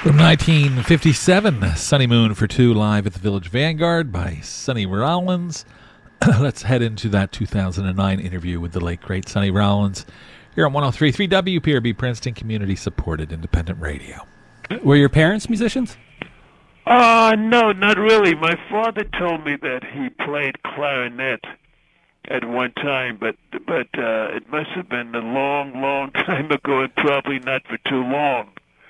From 1957, Sunny Moon for Two live at the Village Vanguard by Sonny Rollins. Let's head into that 2009 interview with the late, great Sonny Rollins here on 103.3 WPRB Princeton, community-supported independent radio. Were your parents musicians? No, not really. My father told me that he played clarinet at one time, but it must have been a long, long time ago, and probably not for too long.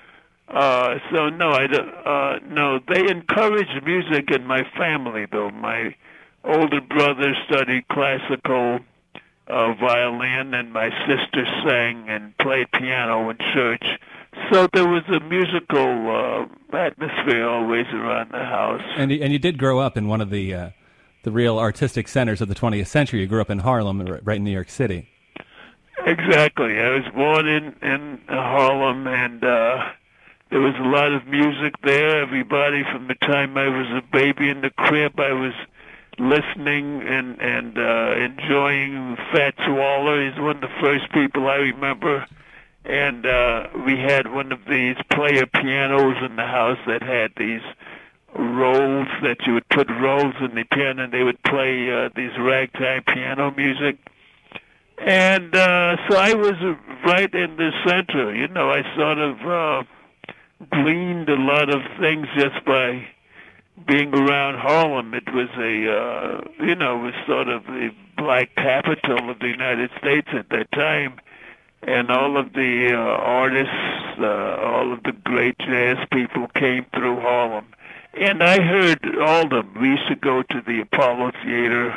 So no, no. They encouraged music in my family, though. My older brother studied classical violin, and my sister sang and played piano in church. So there was a musical atmosphere always around the house. And you did grow up in one of the real artistic centers of the 20th century. You grew up in Harlem, right in New York City. Exactly. I was born in Harlem, and there was a lot of music there. Everybody, from the time I was a baby in the crib, I was listening and enjoying Fats Waller. He's one of the first people I remember. And we had one of these player pianos in the house that had these rolls that you would put rolls in the piano, and they would play these ragtime piano music. And so I was right in the center. You know, I sort of gleaned a lot of things just by being around Harlem. It was it was sort of the black capital of the United States at that time. And all of the artists, all of the great jazz people came through Harlem. And I heard all of them. We used to go to the Apollo Theater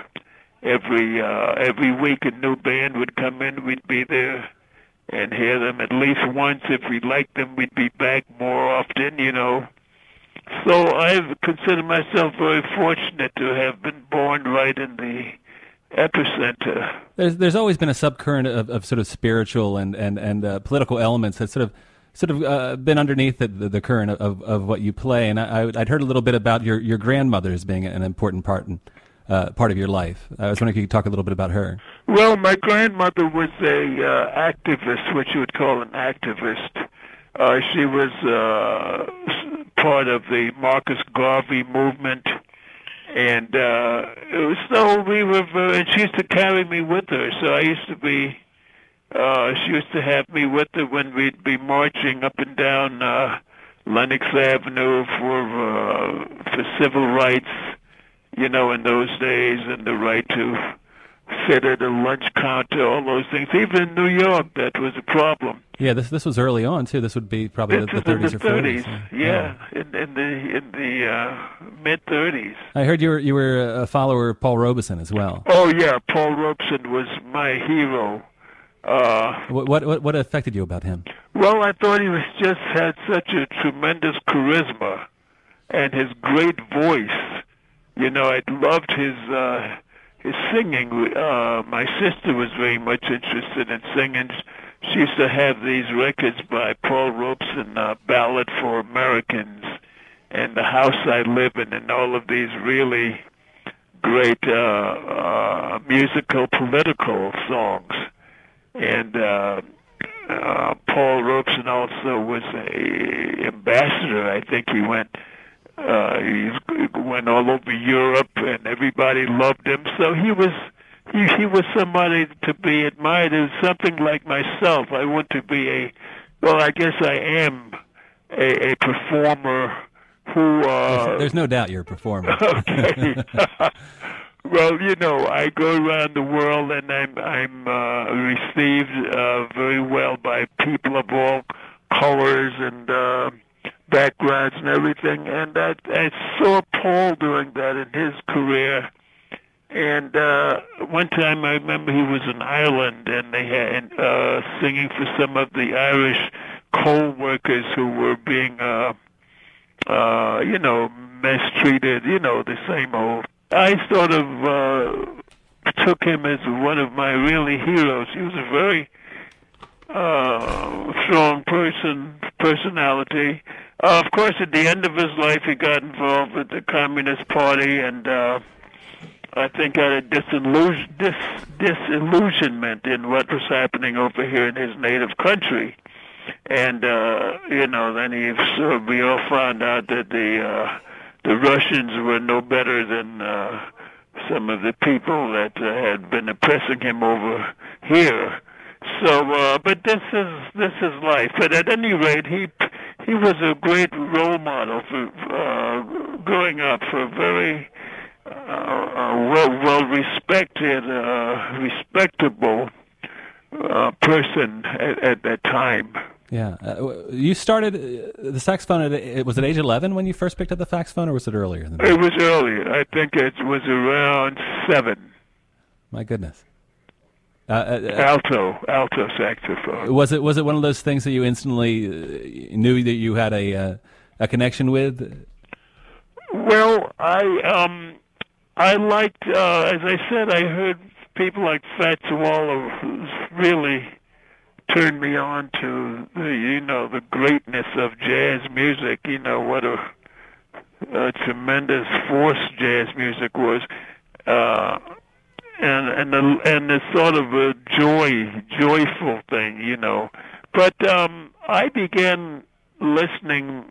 every week. A new band would come in. We'd be there and hear them at least once. If we liked them, we'd be back more often, you know. So I consider myself very fortunate to have been born right in the epicenter. There's always been a subcurrent of sort of spiritual and political elements that sort of been underneath the current of what you play. And I'd heard a little bit about your grandmother as being an important part of your life. I was wondering if you could talk a little bit about her. Well, my grandmother was a activist, what you would call an activist. She was part of the Marcus Garvey movement. And so we were, and she used to carry me with her. So I used to be, she used to have me with her when we'd be marching up and down Lenox Avenue for civil rights, you know, in those days, and the right to sit at a lunch counter, all those things. Even in New York, that was a problem. Yeah, this was early on too. This would be probably the 30s or 40s. Yeah, in the mid 30s. I heard you were a follower of Paul Robeson as well. Oh yeah, Paul Robeson was my hero. What affected you about him? Well, I thought he had such a tremendous charisma and his great voice. You know, I loved his singing. My sister was very much interested in singing. She used to have these records by Paul Robeson, Ballad for Americans, and The House I Live In, and all of these really great musical, political songs. And Paul Robeson also was a ambassador. I think he went all over Europe, and everybody loved him. So he was somebody to be admired. As something like myself. I want to be I guess I am a performer who... There's no doubt you're a performer. Okay. Well, you know, I go around the world, and I'm received very well by people of all colors and backgrounds and everything. And I saw Paul doing that in his career. And one time I remember he was in Ireland, and they had singing for some of the Irish coal workers who were being, mistreated, the same old. I sort of took him as one of my really heroes. He was a very strong personality. Of course, at the end of his life, he got involved with the Communist Party, and I think had a disillusionment in what was happening over here in his native country. And then we all found out that the Russians were no better than some of the people that had been oppressing him over here. So, but this is life. But at any rate, he was a great role model for growing up, for a very well respected, respectable person at that time. Yeah. You started the saxophone was it age 11 when you first picked up the saxophone, or was it earlier than that? It was earlier. I think it was around 7. My goodness. Alto saxophone. Was it one of those things that you instantly knew that you had a connection with? Well, I liked, as I said, I heard people like Fats Waller who's really turned me on to the greatness of jazz music. What a tremendous force jazz music was, and the sort of a joyful thing. But I began listening.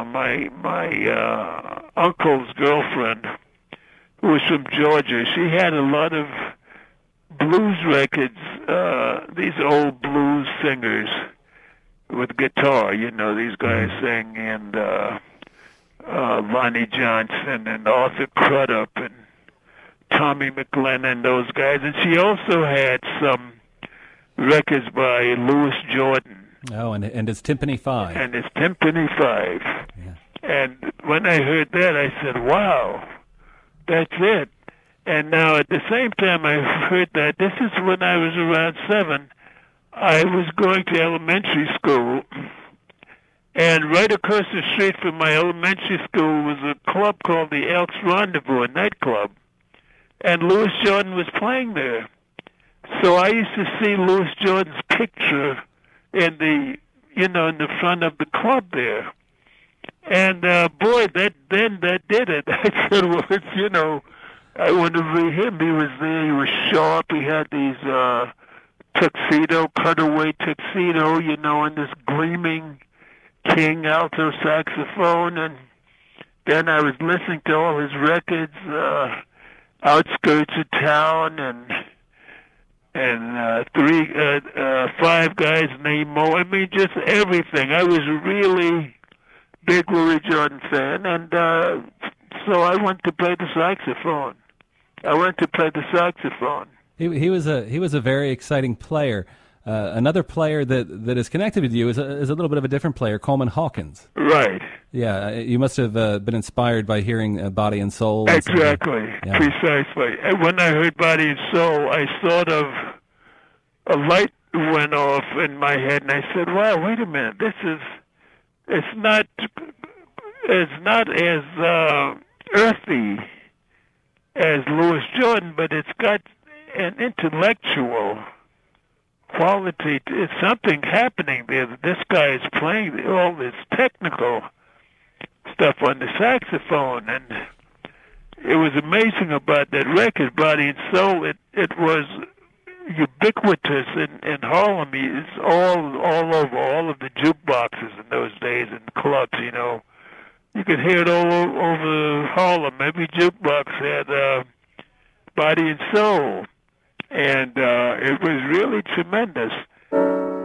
My uncle's girlfriend, who was from Georgia, she had a lot of blues records, these old blues singers with guitar, these guys sing, and Lonnie Johnson and Arthur Crudup and Tommy McLennan, those guys. And she also had some records by Louis Jordan. Oh, and his Timpani 5. And his Timpani 5. Yeah. And when I heard that, I said, wow, that's it. And now at the same time I heard that, this is when I was around 7, I was going to elementary school, and right across the street from my elementary school was a club called the Elks Rendezvous, a nightclub, and Louis Jordan was playing there. So I used to see Louis Jordan's picture in the front of the club there. And boy, that did it. I said, well, I want to be him. He was there. He was sharp. He had these cutaway tuxedo, and this gleaming King alto saxophone. And then I was listening to all his records, Outskirts of Town, and 5 guys named Mo. I mean, just everything. I was a really big Louis Jordan fan, and so I went to play the saxophone. He was a very exciting player. Another player that is connected with you is a little bit of a different player, Coleman Hawkins. Right. Yeah, you must have been inspired by hearing Body and Soul. And exactly, yeah. Precisely. And when I heard Body and Soul, I sort of, a light went off in my head, and I said, wow, wait a minute, it's not as earthy as Louis Jordan, but it's got an intellectual quality. It's something happening there. This guy is playing all this technical stuff on the saxophone, and it was amazing about that record, Body and Soul. It was ubiquitous in Harlem. It's all over all of the jukeboxes in those days and clubs. You could hear it all over Harlem. Every jukebox had Body and Soul, and it was really tremendous.